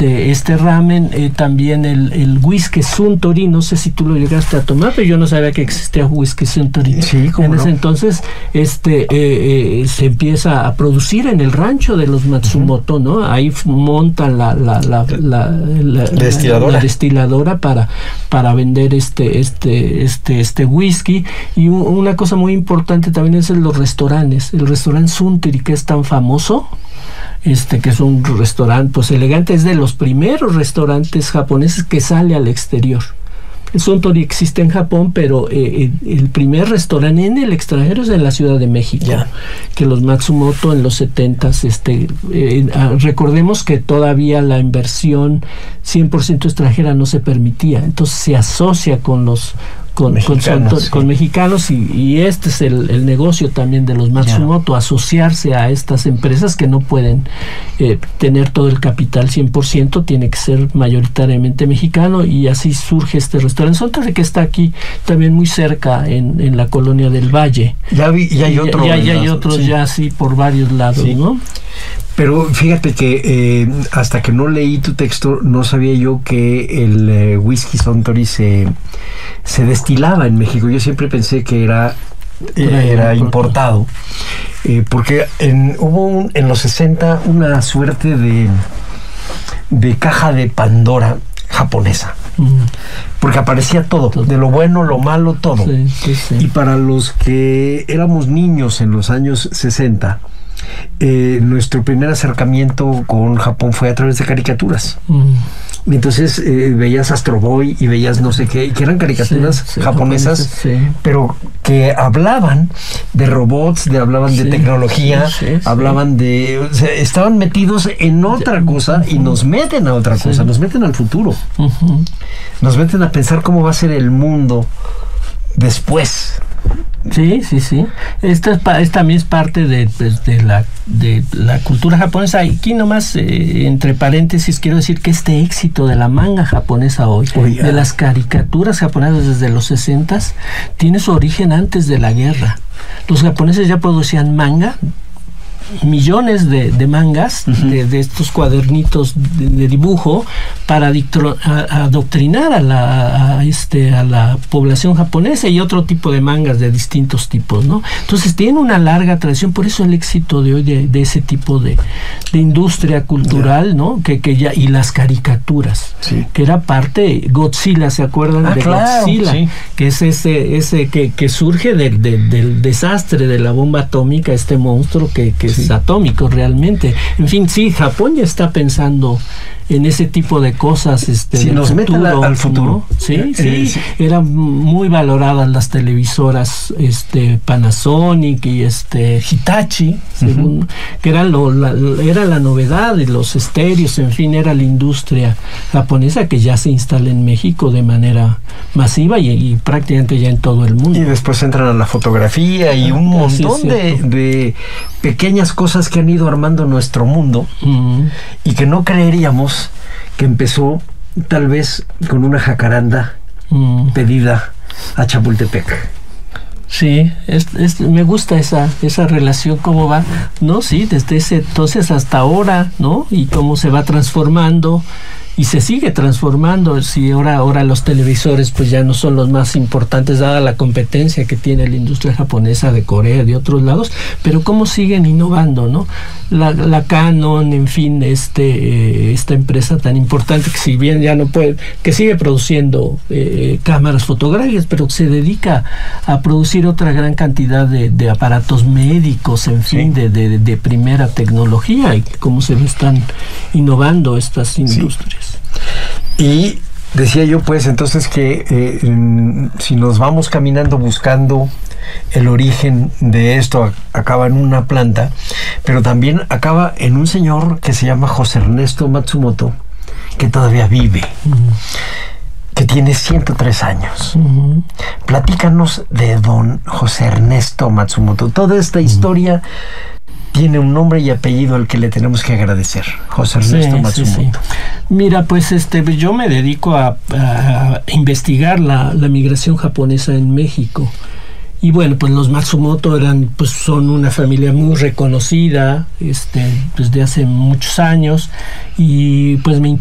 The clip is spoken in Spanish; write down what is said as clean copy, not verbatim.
este ramen, también el whisky Suntory, no sé si tú lo llegaste a tomar, pero yo no sabía que existía whisky Suntory. Sí, en ese entonces se empieza a producir en el rancho de los Matsumoto, ¿no? Ahí montan la destiladora para vender este whisky. Y una cosa muy importante también es los restaurantes. El restaurante Suntory, que es tan famoso, que es un restaurante pues elegante, es de los primeros restaurantes japoneses que sale al exterior. El Suntory existe en Japón, pero el primer restaurante en el extranjero es en la Ciudad de México, que los Matsumoto en los 70s, recordemos que todavía la inversión 100% extranjera no se permitía, entonces se asocia con mexicanos y este es el negocio también de los Matsumoto, asociarse a estas empresas que no pueden tener todo el capital 100%, tiene que ser mayoritariamente mexicano, y así surge este restaurante Suntory, que está aquí también muy cerca en la colonia del Valle. Ya hay otros ya así por varios lados, ¿no? Pero fíjate que hasta que no leí tu texto no sabía yo que el whisky Suntory se destilaba en México. Yo siempre pensé que era importado, porque hubo en los 60 una suerte de caja de Pandora japonesa, porque aparecía todo, de lo bueno, lo malo, todo. Sí. Y para los que éramos niños en los años 60, nuestro primer acercamiento con Japón fue a través de caricaturas. Y entonces veías Astro Boy y veías no sé qué, que eran caricaturas japonesas, pero que hablaban de robots, hablaban de tecnología, hablaban de... O sea, estaban metidos en otra cosa y nos meten a otra cosa, nos meten al futuro. Nos meten a pensar cómo va a ser el mundo después. Sí. Esta también es parte de la cultura japonesa. Aquí nomás, entre paréntesis, quiero decir que este éxito de la manga japonesa hoy, de las caricaturas japonesas desde los 60s, tiene su origen antes de la guerra. Los japoneses ya producían manga, millones de mangas, de estos cuadernitos de dibujo, para adoctrinar a la población japonesa, y otro tipo de mangas de distintos tipos, ¿no? Entonces tiene una larga tradición, por eso el éxito de hoy de ese tipo de industria cultural, ¿no? Que ya, y las caricaturas, que era parte. Godzilla, ¿se acuerdan de Godzilla? Que es ese que surge del desastre de la bomba atómica, este monstruo que es atómico realmente. En fin, Japón ya está pensando en ese tipo de cosas, nos meten al futuro. ¿No? Sí. Eran muy valoradas las televisoras Panasonic y Hitachi, según, que era la novedad de los estéreos. En fin, era la industria japonesa que ya se instala en México de manera masiva y prácticamente ya en todo el mundo. Y después entran a la fotografía y un montón de pequeñas cosas que han ido armando nuestro mundo, y que no creeríamos que empezó tal vez con una jacaranda pedida a Chapultepec. Sí, me gusta esa relación, cómo va, ¿no? Sí, desde ese entonces hasta ahora, ¿no? Y cómo se va transformando. Y se sigue transformando. Si ahora los televisores pues ya no son los más importantes, dada la competencia que tiene la industria japonesa de Corea, de otros lados, pero cómo siguen innovando, ¿no? La Canon, en fin, esta empresa tan importante que, si bien ya no puede, que sigue produciendo cámaras fotográficas, pero se dedica a producir otra gran cantidad de aparatos médicos, en fin, de primera tecnología, y cómo se están innovando estas industrias. Y decía yo pues entonces que si nos vamos caminando buscando el origen de esto, acaba en una planta, pero también acaba en un señor que se llama José Ernesto Matsumoto, que todavía vive, que tiene 103 años. Platícanos de don José Ernesto Matsumoto. Toda esta historia tiene un nombre y apellido al que le tenemos que agradecer, José Ernesto Matsumoto. Mira, pues yo me dedico a investigar la migración japonesa en México. Y bueno, pues los Matsumoto son una familia muy reconocida desde hace muchos años, y pues me